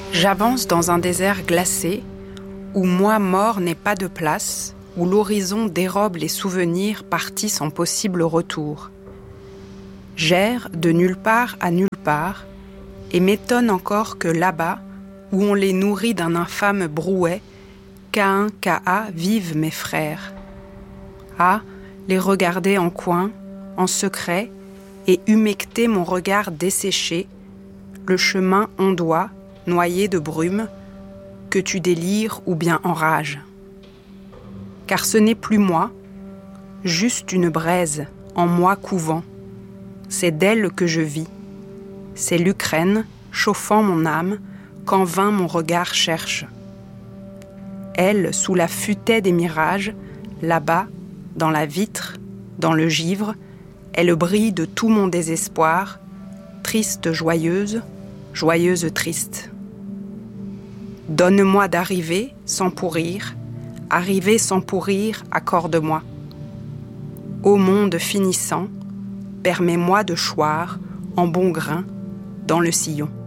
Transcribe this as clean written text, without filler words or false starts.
J'avance dans un désert glacé, où moi mort n'ai pas de place, où l'horizon dérobe les souvenirs partis sans possible retour. J'erre de nulle part à nulle part, et m'étonne encore que là-bas, où on les nourrit d'un infâme brouet, Caïn, Ca vivent mes frères. À les regarder en coin, en secret, et humecter mon regard desséché, le chemin ondoie, noyé de brume, que tu délires ou bien enrages. Car ce n'est plus moi, juste une braise en moi couvant. C'est d'elle que je vis. C'est l'Ukraine, chauffant mon âme, qu'en vain mon regard cherche. Elle, sous la futaie des mirages, là-bas, dans la vitre, dans le givre, est le bris de tout mon désespoir, triste joyeuse, joyeuse triste. Donne-moi d'arriver sans pourrir, arriver sans pourrir, accorde-moi. Ô monde finissant, permets-moi de choir en bon grain dans le sillon.